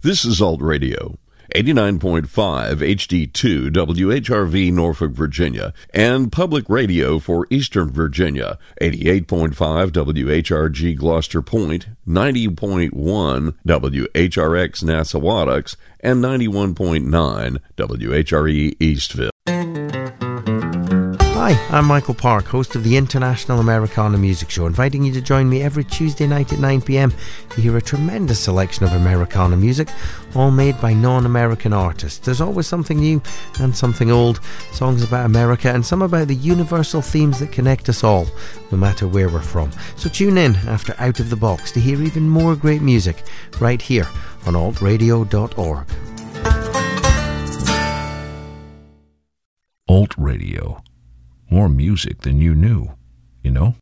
This is Alt Radio, 89.5 HD2 WHRV Norfolk, Virginia, and Public Radio for Eastern Virginia, 88.5 WHRG Gloucester Point, 90.1 WHRX Nassawadox, and 91.9 WHRE Eastville. Hi, I'm Michael Park, host of the International Americana Music Show, inviting you to join me every Tuesday night at 9 p.m. to hear a tremendous selection of Americana music, all made by non-American artists. There's always something new and something old, songs about America and some about the universal themes that connect us all, no matter where we're from. So tune in after Out of the Box to hear even more great music right here on altradio.org. Alt Radio. More music than you knew, you know?